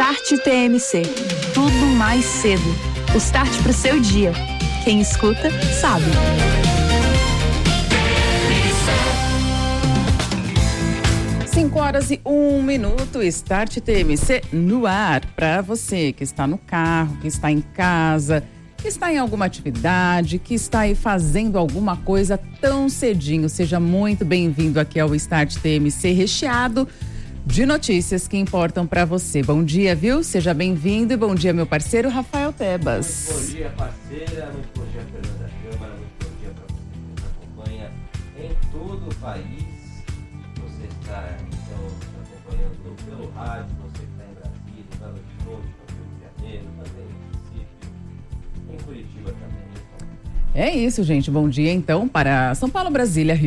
Start TMC. Tudo mais cedo. O start pro seu dia. Quem escuta, sabe. Cinco horas e 1 minuto, Start TMC no ar. Para você que está no carro, que está em casa, que está em alguma atividade, que está aí fazendo alguma coisa tão cedinho. Seja muito bem-vindo aqui ao Start TMC recheado de notícias que importam para você. Bom dia, viu? Seja bem-vindo e bom dia, meu parceiro Rafael Tebas. Muito bom dia, parceira. Muito bom dia, Fernanda Câmara. Muito bom dia para você que nos acompanha em todo o país. Você está, então, nos acompanhando pelo rádio, você que está em Brasília, está no Horizonte, no Rio de Janeiro, também em Recife, em Curitiba também. É isso, gente. Bom dia, então, para São Paulo, Brasília, Rio